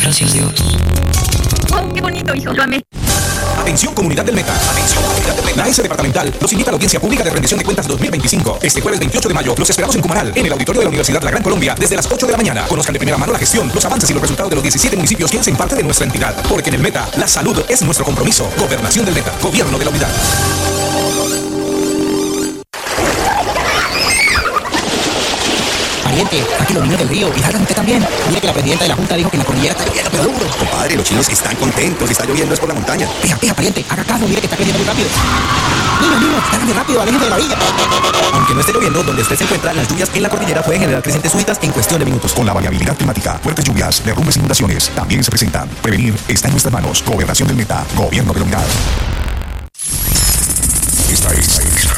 Gracias, Dios. ¡Oh, qué bonito, hijo! Lo amé. Atención, comunidad del Meta. Atención, comunidad del Meta. La S departamental los invita a la audiencia pública de rendición de cuentas 2025. Este jueves 28 de mayo los esperamos en Cumaral, en el auditorio de la Universidad La Gran Colombia, desde las 8 de la mañana. Conozcan de primera mano la gestión, los avances y los resultados de los 17 municipios que hacen parte de nuestra entidad. Porque en el Meta, la salud es nuestro compromiso. Gobernación del Meta. Gobierno de la Unidad. Pariente, aquí los niños del río y Hagan usted también. Mire que la presidenta de la junta dijo que en la cordillera está lloviendo, pero duro. Compadre, los chinos están contentos. Si está lloviendo es por la montaña. Peja, pariente, haga caso, mire que está creciendo muy rápido. Niños, háganle rápido, aléjense de la orilla. Aunque no esté lloviendo, donde usted se encuentra, las lluvias en la cordillera pueden generar crecientes súbitas en cuestión de minutos. Con la variabilidad climática, fuertes lluvias, derrumbes e inundaciones también se presentan. Prevenir está en nuestras manos. Gobernación del Meta. Gobierno de la Unidad. Esta es